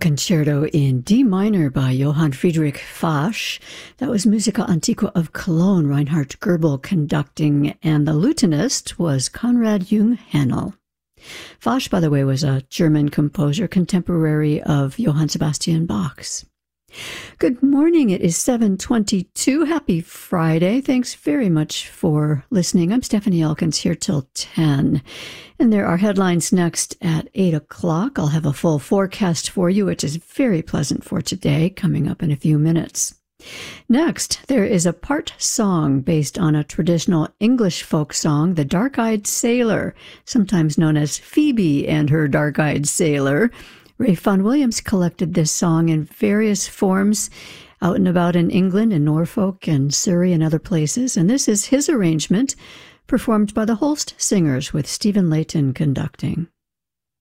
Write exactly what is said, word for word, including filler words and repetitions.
Concerto in D minor by Johann Friedrich Fasch. That was Musica Antiqua of Cologne, Reinhard Goebel conducting, and the lutenist was Konrad Jung Hannel. Fasch, by the way, was a German composer, contemporary of Johann Sebastian Bach's. Good morning. It is seven twenty-two. Happy Friday. Thanks very much for listening. I'm Stephanie Elkins here till ten. And there are headlines next at eight o'clock. I'll have a full forecast for you, which is very pleasant for today, coming up in a few minutes. Next, there is a part song based on a traditional English folk song, The Dark-Eyed Sailor, sometimes known as Phoebe and Her Dark-Eyed Sailor. Ray Vaughan Williams collected this song in various forms out and about in England and Norfolk and Surrey and other places, and this is his arrangement, performed by the Holst Singers with Stephen Layton conducting.